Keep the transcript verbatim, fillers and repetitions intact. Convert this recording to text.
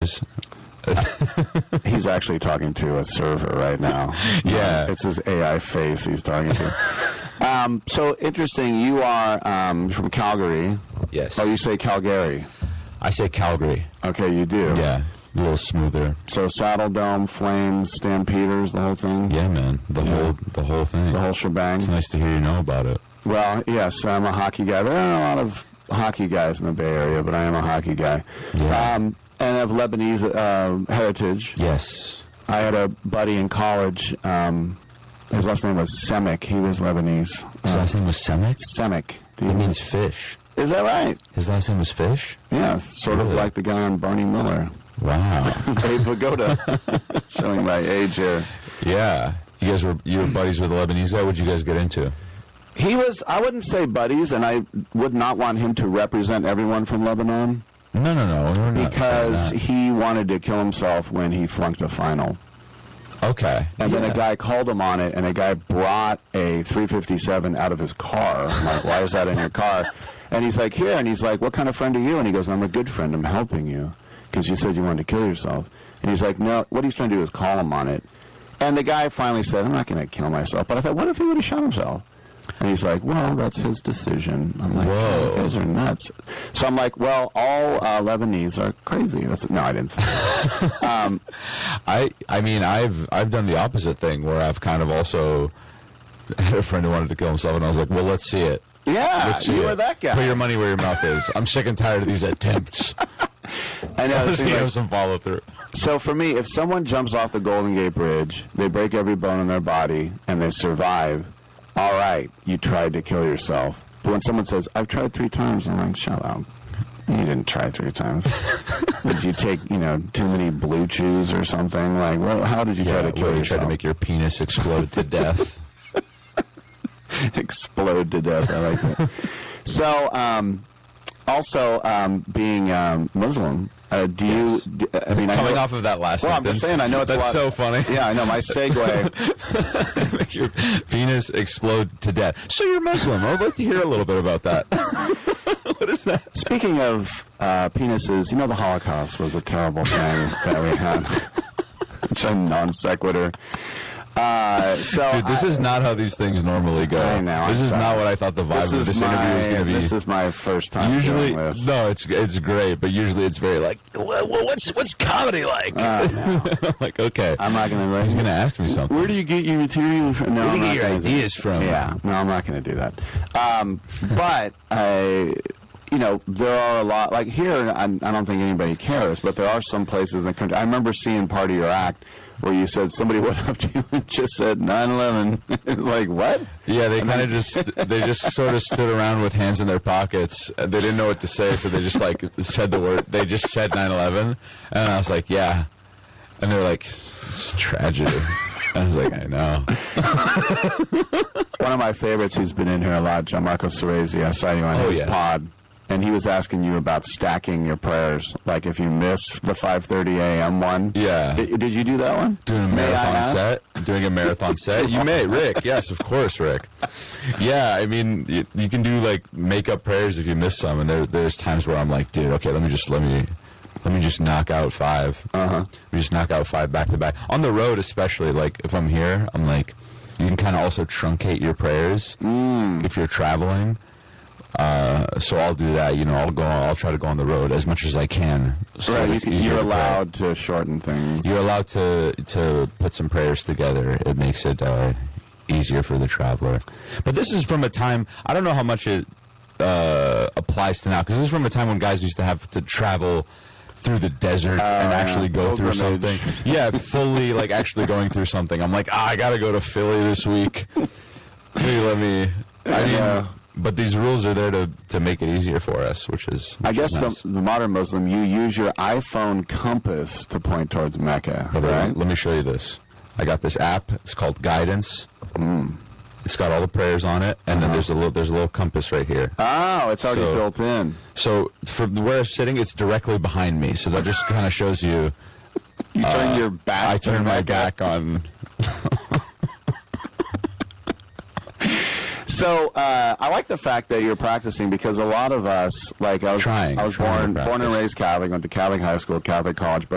lives. He's actually talking to a server right now. Yeah. Um, it's his A I face he's talking to. Um, so interesting. You are um, from Calgary. Yes. Oh, you say Calgary. I say Calgary. Okay, you do. Yeah, a little smoother. So Saddle Dome, Flames, Stampeders, the whole thing? Yeah, man. The Yeah. whole the whole thing. The whole shebang? It's nice to hear you know about it. Well, yes, I'm a hockey guy. There aren't a lot of hockey guys in the Bay Area, but I am a hockey guy. Yeah. Um, and I have Lebanese uh, heritage. Yes. I had a buddy in college. Um, his last name was Semek. He was Lebanese. His Uh, last name was Semek? Semek. Do you It means fish. Is that right? His last name was Fish? Yeah, sort Really? of like the guy on Barney Miller. Wow. Dave Pagoda. Showing my age here. Yeah. You guys were you were buddies with a Lebanese guy? What'd you guys get into? He was, I wouldn't say buddies, and I would not want him to represent everyone from Lebanon No, no, no. We're not because saying he wanted to kill himself when he flunked a final. that. Okay. And yeah. then a guy called him on it, and a guy brought a three fifty-seven out of his car. I'm like, why is that in your car? And he's like, here. And he's like, what kind of friend are you? And he goes, I'm a good friend. I'm helping you because you said you wanted to kill yourself. And he's like, no, what he's trying to do is call him on it. And the guy finally said, I'm not going to kill myself. But I thought, what if he would have shot himself? And he's like, well, that's his decision. I'm like, Whoa. you guys are nuts. So I'm like, well, all uh, Lebanese are crazy. That's, no, I didn't say that. um, I I mean I've I've done the opposite thing where I've kind of also had a friend who wanted to kill himself and I was like, well, let's see it. yeah, Let's see you it. were that guy. Put your money where your mouth is. I'm sick and tired of these attempts. I know. Let's it see seems have like- some follow through. So for me, if someone jumps off the Golden Gate Bridge, they break every bone in their body, and they survive, all right, you tried to kill yourself. But when someone says, I've tried three times, I'm like, shut up. You didn't try three times. Did you take, you know, too many blue chews or something? Like, well, how did you Yeah, try to kill where you yourself? tried to make your penis explode to death. Explode to death. I like that. So, um, also, um, being um, Muslim, uh, do you, Yes. do, I mean, I Coming know, off of that last well, I'm sentence. just saying, I know it's That's a lot. so funny. Yeah, I know. My segue. Make your penis explode to death. So you're Muslim. I'd like to hear a little bit about that. What is that? Speaking of uh, penises, you know the Holocaust was a terrible thing that we had. Which a non sequitur. Uh, so Dude, this I, is not how these things normally go. I know, This I'm is sorry. not what I thought the vibe this of is this my, interview was going to be. This is my first time Usually, doing this. no, it's it's great, but usually it's very like, well, what's what's comedy like? Uh, no. I'm like, okay, I'm not going to. he's going to ask me something. Where do you get your material from? No, Where do I'm you not get your gonna do ideas that. from? Yeah, no, I'm not going to do that. Um, but I. You know, there are a lot, like here, I, I don't think anybody cares, but there are some places in the country. I remember seeing part of your act where you said somebody went up to you and just said nine eleven. Like, what? Yeah, they kind of just they just sort of stood around with hands in their pockets. They didn't know what to say, so they just like said the word. They just said nine eleven, and I was like, yeah. And they're like, it's tragedy. I was like, I know. One of my favorites who's been in here a lot, Gianmarco Cerezi, I saw you on Oh, his yes. pod, and he was asking you about stacking your prayers. Like if you miss the five thirty a.m. one. Yeah. Did, did you do that one? Doing a May I marathon ask? set. Doing a marathon set. You may, Rick. Yes, of course, Rick. Yeah, I mean, you, you can do like make-up prayers if you miss some, and there there's times where I'm like, dude, okay, let me just let me let me just knock out five. Uh-huh. Let me just knock out five back to back on the road, especially. Like if I'm here, I'm like, you can kind of also truncate your prayers Mm. if you're traveling. Uh, so I'll do that. You know, I'll go. I'll try to go on the road as much as I can. So Right, it's you, easier you're to pray. allowed to shorten things. You're allowed to to put some prayers together. It makes it uh, easier for the traveler. But this is from a time, I don't know how much it uh, applies to now, because this is from a time when guys used to have to travel through the desert and actually go through pilgrimage. something. Yeah, fully like actually going through something. I'm like, ah, I got to go to Philly this week. Maybe let me. I mean, Yeah. but these rules are there to, to make it easier for us, which is. Which I guess is nice. the, the modern Muslim, you use your iPhone compass to point towards Mecca, Brother, right? Let me show you this. I got this app. It's called Guidance. Mm. It's got all the prayers on it, and then Uh-huh. there's a little there's a little compass right here. Oh, it's already So- built in. So from where I'm sitting, it's directly behind me. So that just kind of shows you. You turn uh, your back. I to turn my Mecca. back on. So uh, I like the fact that you're practicing because a lot of us, like I was, Trying, I was trying to born born and practice. raised Catholic, went to Catholic high school, Catholic college, but